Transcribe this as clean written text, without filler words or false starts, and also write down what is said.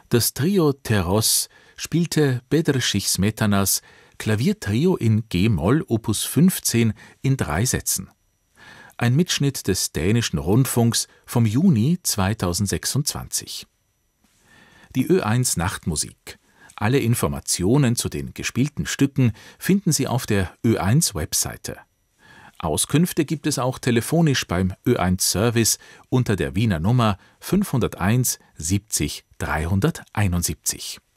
Das Trio Teros spielte Bedřich Smetanas Klaviertrio in G-Moll Opus 15 in 3 Sätzen. Ein Mitschnitt des Dänischen Rundfunks vom Juni 2026. Die Ö1 Nachtmusik. Alle Informationen zu den gespielten Stücken finden Sie auf der Ö1-Webseite. Auskünfte gibt es auch telefonisch beim Ö1-Service unter der Wiener Nummer 501 70 371.